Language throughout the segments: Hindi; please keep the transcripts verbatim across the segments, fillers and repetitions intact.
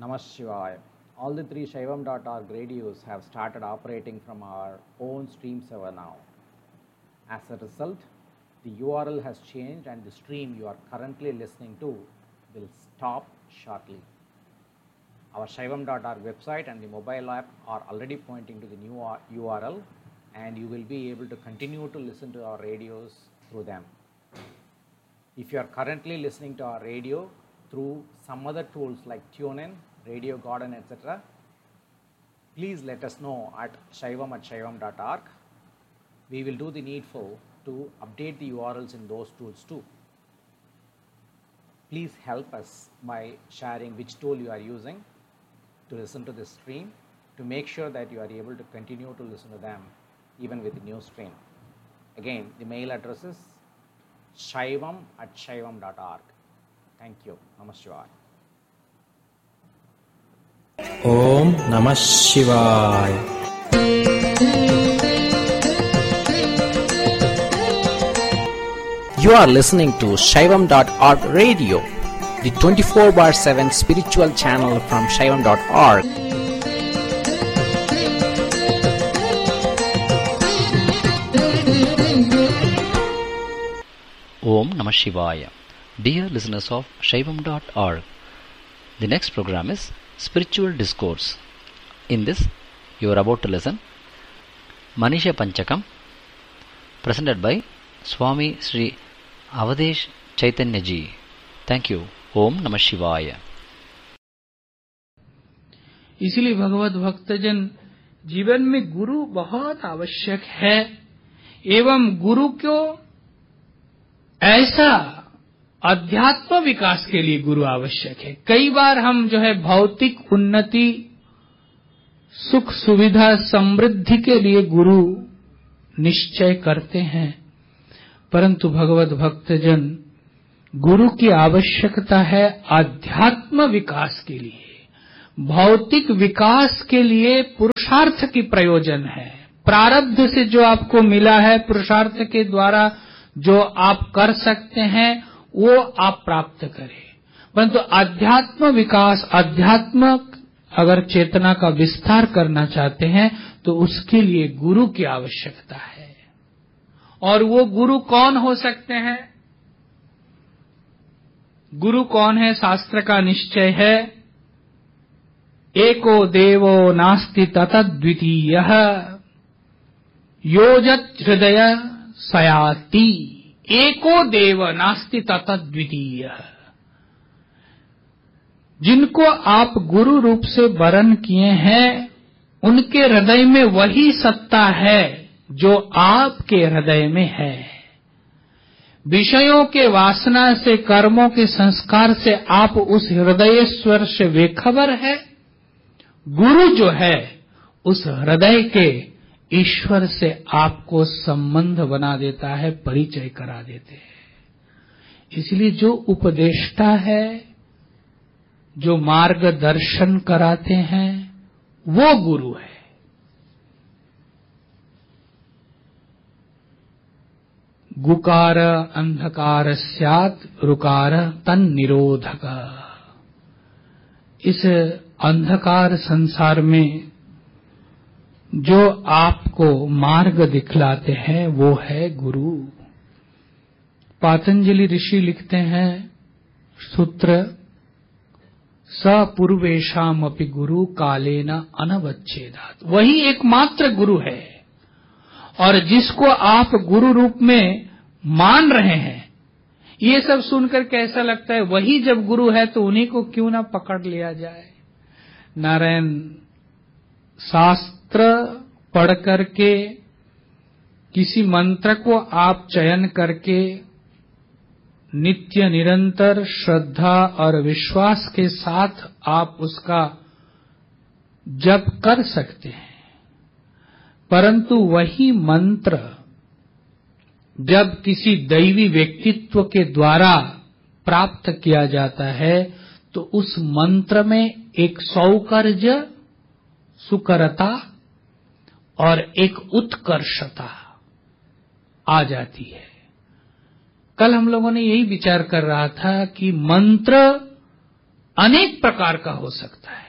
Namah Shivaya. All the three Shaivam dot org radios have started operating from our own stream server now. As a result, the U R L has changed and the stream you are currently listening to will stop shortly. Our Shaivam dot org website and the mobile app are already pointing to the new U R L, and you will be able to continue to listen to our radios through them. If you are currently listening to our radio through some other tools like TuneIn, Radio Garden, et cetera, please let us know at shaivam at shaivam dot org. We will do the needful to update the U R Ls in those tools too. Please help us by sharing which tool you are using to listen to this stream, to make sure that you are able to continue to listen to them even with the new stream. Again, the mail address is shaivam at shaivam dot org. Thank you. Namah Shivaya. Om Namah Shivaya. You are listening to Shaivam dot org radio, the twenty-four bar seven spiritual channel from Shaivam dot org. Om Namah Shivaya. Dear listeners of Shaivam dot org, the next program is Spiritual Discourse. In this, you are about to listen Manisha Panchakam, presented by Swami Sri Avadesh Chaitanya Ji. Thank you. Om Namah Shivaya. इसलिए भगवत भक्तजन जीवन में गुरु बहुत आवश्यक है, एवं गुरु को ऐसा अध्यात्म विकास के लिए गुरु आवश्यक है। कई बार हम जो है भौतिक उन्नति, सुख सुविधा, समृद्धि के लिए गुरु निश्चय करते हैं, परंतु भगवत भक्तजन गुरु की आवश्यकता है आध्यात्म विकास के लिए। भौतिक विकास के लिए पुरुषार्थ की प्रयोजन है। प्रारब्ध से जो आपको मिला है, पुरुषार्थ के द्वारा जो आप कर सकते हैं वो आप प्राप्त करें, परंतु आध्यात्म विकास, आध्यात्म अगर चेतना का विस्तार करना चाहते हैं तो उसके लिए गुरु की आवश्यकता है। और वो गुरु कौन हो सकते हैं? गुरु कौन है? शास्त्र का निश्चय है, एको देवो नास्ति ततद्वितीयः योजत् हृदय सयाति। एको देव नास्ति ततद्वितीयः। जिनको आप गुरु रूप से वरण किए हैं, उनके हृदय में वही सत्ता है जो आपके हृदय में है। विषयों के वासना से, कर्मों के संस्कार से आप उस हृदयेश्वर से बेखबर है। गुरु जो है उस हृदय के ईश्वर से आपको संबंध बना देता है, परिचय करा देते हैं। इसलिए जो उपदेष्टा है, जो मार्गदर्शन कराते हैं, वो गुरु है। गुकार अंधकार स्यात् रुकार तन्निरोधक। इस अंधकार संसार में जो आपको मार्ग दिखलाते हैं वो है गुरु। पातंजलि ऋषि लिखते हैं सूत्र, सपूर्वेशामपि गुरु कालेन अनवच्छेदात्। वही एकमात्र गुरु है, और जिसको आप गुरु रूप में मान रहे हैं, ये सब सुनकर कैसा लगता है, वही जब गुरु है तो उन्हीं को क्यों ना पकड़ लिया जाए। नारायण शास्त्र पढ़ करके किसी मंत्र को आप चयन करके नित्य निरंतर श्रद्धा और विश्वास के साथ आप उसका जप कर सकते हैं, परंतु वही मंत्र जब किसी दैवी व्यक्तित्व के द्वारा प्राप्त किया जाता है तो उस मंत्र में एक सौकर्य, सुकरता और एक उत्कर्षता आ जाती है। कल हम लोगों ने यही विचार कर रहा था कि मंत्र अनेक प्रकार का हो सकता है।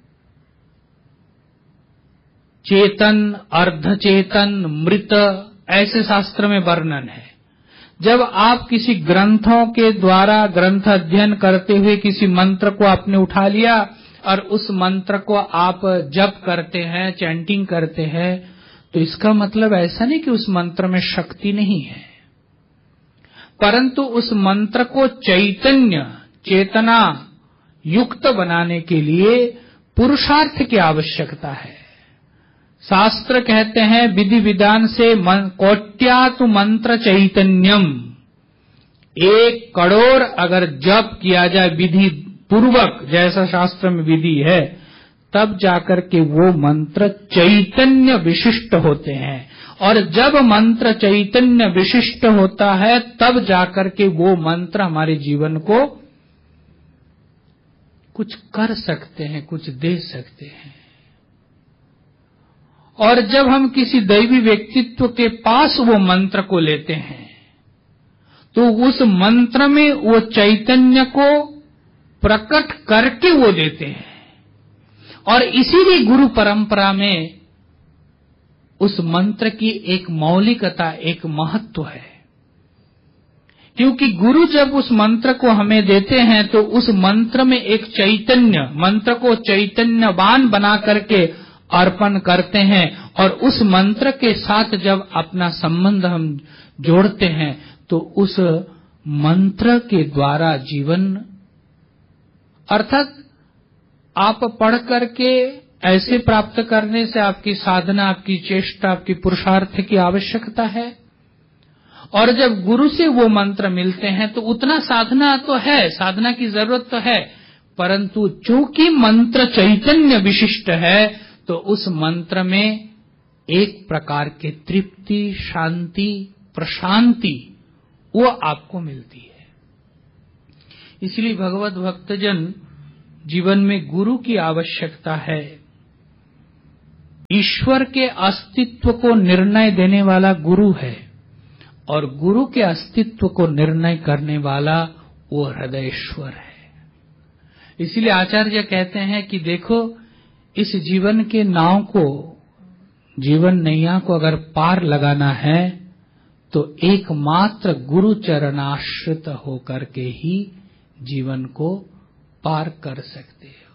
चेतन, अर्धचेतन, मृत, ऐसे शास्त्र में वर्णन है। जब आप किसी ग्रंथों के द्वारा ग्रंथ अध्ययन करते हुए किसी मंत्र को आपने उठा लिया और उस मंत्र को आप जप करते हैं, चैंटिंग करते हैं, तो इसका मतलब ऐसा नहीं कि उस मंत्र में शक्ति नहीं है, परंतु उस मंत्र को चैतन्य, चेतना युक्त बनाने के लिए पुरुषार्थ की आवश्यकता है। शास्त्र कहते हैं विधि विधान से कोट्यातु मंत्र चैतन्यम, एक करोड़ अगर जप किया जाए विधि पूर्वक, जैसा शास्त्र में विधि है, तब जाकर के वो मंत्र चैतन्य विशिष्ट होते हैं। और जब मंत्र चैतन्य विशिष्ट होता है तब जाकर के वो मंत्र हमारे जीवन को कुछ कर सकते हैं, कुछ दे सकते हैं। और जब हम किसी दैवी व्यक्तित्व के पास वो मंत्र को लेते हैं तो उस मंत्र में वो चैतन्य को प्रकट करके वो देते हैं। और इसीलिए गुरु परंपरा में उस मंत्र की एक मौलिकता, एक महत्व है, क्योंकि गुरु जब उस मंत्र को हमें देते हैं तो उस मंत्र में एक चैतन्य, मंत्र को चैतन्यवान बना करके अर्पण करते हैं। और उस मंत्र के साथ जब अपना संबंध हम जोड़ते हैं तो उस मंत्र के द्वारा जीवन, अर्थात आप पढ़ करके ऐसे प्राप्त करने से आपकी साधना, आपकी चेष्टा, आपकी पुरुषार्थ की आवश्यकता है। और जब गुरु से वो मंत्र मिलते हैं तो उतना साधना तो है, साधना की जरूरत तो है, परंतु चूंकि मंत्र चैतन्य विशिष्ट है तो उस मंत्र में एक प्रकार की तृप्ति, शांति, प्रशांति वो आपको मिलती है। इसलिए भगवत भक्तजन जीवन में गुरु की आवश्यकता है। ईश्वर के अस्तित्व को निर्णय देने वाला गुरु है और गुरु के अस्तित्व को निर्णय करने वाला वो हृदयेश्वर है। इसलिए आचार्य कहते हैं कि देखो, इस जीवन के नाव को, जीवन नैया को अगर पार लगाना है तो एकमात्र गुरु चरणाश्रित होकर के ही जीवन को पार कर सकते हैं।